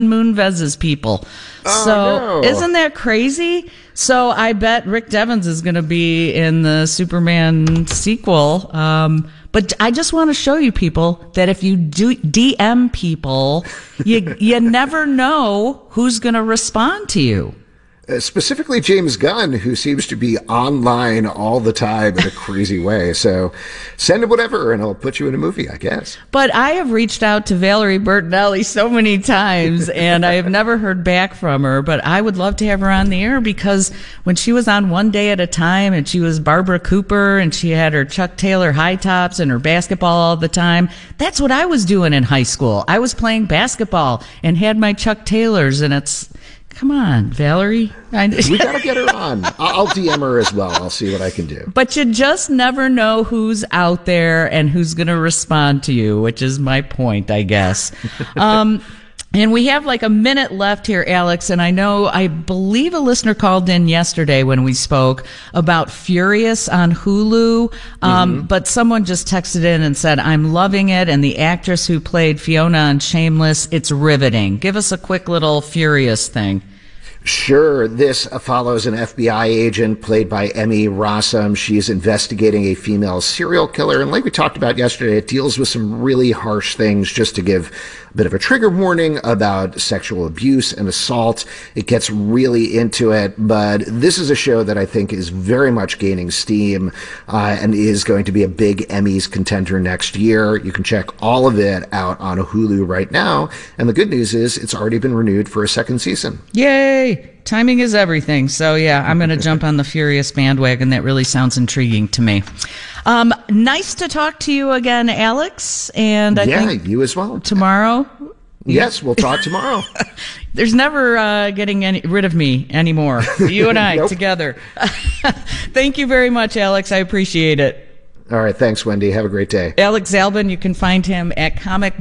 Moonvez's people. No. Isn't that crazy? So I bet Rick Devens is going to be in the Superman sequel. But I just want to show you people that if you do DM people, you never know who's going to respond to you. Specifically James Gunn, who seems to be online all the time in a crazy way. So send him whatever, and he'll put you in a movie, I guess. But I have reached out to Valerie Bertinelli so many times, and I have never heard back from her. But I would love to have her on the air, because when she was on One Day at a Time, and she was Barbara Cooper, and she had her Chuck Taylor high tops and her basketball all the time, that's what I was doing in high school. I was playing basketball and had my Chuck Taylors, and it's... Come on, Valerie. We got to get her on. I'll DM her as well. I'll see what I can do. But you just never know who's out there and who's going to respond to you, which is my point, I guess. And we have like a minute left here, Alex, and I believe a listener called in yesterday when we spoke about Furious on Hulu, but someone just texted in and said, I'm loving it, and the actress who played Fiona on Shameless, it's riveting. Give us a quick little Furious thing. Sure. This follows an FBI agent played by Emmy Rossum. She's investigating a female serial killer. And like we talked about yesterday, it deals with some really harsh things, just to give a bit of a trigger warning about sexual abuse and assault. It gets really into it, but this is a show that I think is very much gaining steam and is going to be a big Emmys contender next year. You can check all of it out on Hulu right now. And the good news is it's already been renewed for a second season. Yay! Timing is everything. So, yeah, I'm going to jump on the Furious bandwagon. That really sounds intriguing to me. Nice to talk to you again, Alex. And I think you as well. Tomorrow? Yes, we'll talk tomorrow. There's never getting rid of me anymore. You and I together. Thank you very much, Alex. I appreciate it. All right. Thanks, Wendy. Have a great day. Alex Zalben, you can find him at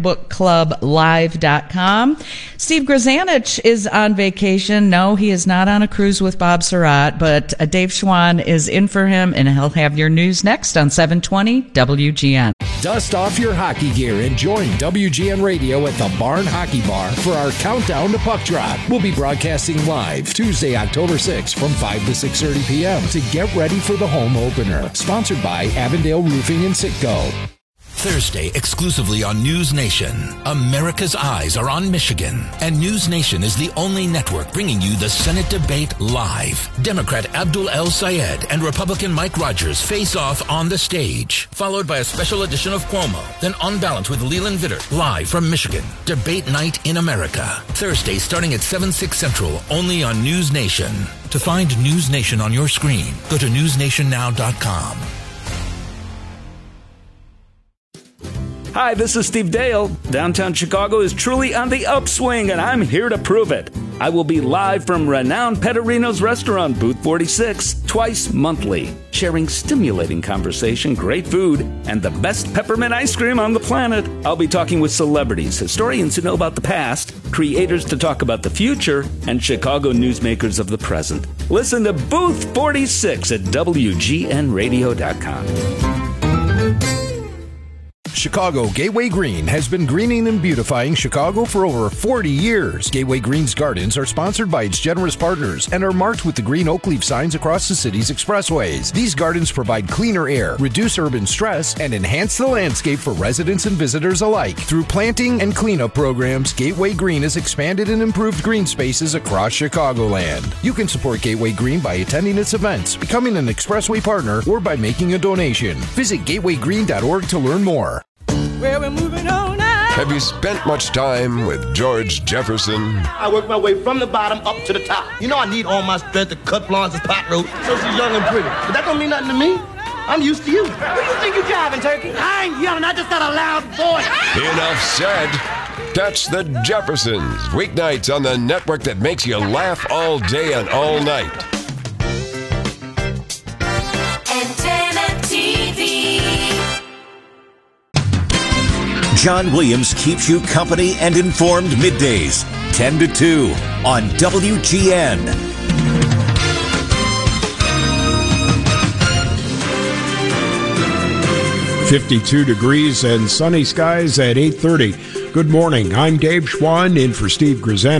comicbookclublive.com. Steve Grzanich is on vacation. No, he is not on a cruise with Bob Surratt, but Dave Schwann is in for him, and he'll have your news next on 720 WGN. Dust off your hockey gear and join WGN Radio at the Barn Hockey Bar for our countdown to puck drop. We'll be broadcasting live Tuesday, October 6th from 5 to 6:30 p.m. to get ready for the home opener. Sponsored by Avondale Roofing and Citgo. Thursday, exclusively on News Nation. America's eyes are on Michigan, and News Nation is the only network bringing you the Senate debate live. Democrat Abdul El Sayed and Republican Mike Rogers face off on the stage, followed by a special edition of Cuomo, then On Balance with Leland Vittert, live from Michigan. Debate night in America. Thursday, starting at 7/6 Central, only on News Nation. To find News Nation on your screen, go to newsnationnow.com. Hi, this is Steve Dale. Downtown Chicago is truly on the upswing, and I'm here to prove it. I will be live from renowned Petterino's restaurant, Booth 46, twice monthly, sharing stimulating conversation, great food, and the best peppermint ice cream on the planet. I'll be talking with celebrities, historians who know about the past, creators to talk about the future, and Chicago newsmakers of the present. Listen to Booth 46 at WGNradio.com. Chicago Gateway Green has been greening and beautifying Chicago for over 40 years. Gateway Green's gardens are sponsored by its generous partners and are marked with the green oak leaf signs across the city's expressways. These gardens provide cleaner air, reduce urban stress, and enhance the landscape for residents and visitors alike. Through planting and cleanup programs, Gateway Green has expanded and improved green spaces across Chicagoland. You can support Gateway Green by attending its events, becoming an expressway partner, or by making a donation. Visit gatewaygreen.org to learn more. Well, we're moving on now. Have you spent much time with George Jefferson? I work my way from the bottom up to the top. You know I need all my strength to cut Florence's pot roast so she's young and pretty. But that don't mean nothing to me. I'm used to you. Who do you think you're driving, Turkey? I ain't yelling. I just got a loud voice. Enough said. Catch the Jeffersons weeknights on the network that makes you laugh all day and all night. Antenna TV. John Williams keeps you company and informed middays, 10 to 2 on WGN. .52 degrees and sunny skies at 8:30. Good morning. I'm Dave Schwann in for Steve Grizan.